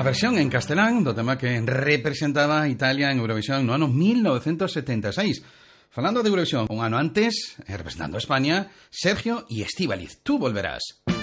versión en castelán do tema que representaba Italia en Eurovisión no ano 1976. Falando de Eurovisión un ano antes, representando a España, Sergio y Estíbaliz, Tú volverás.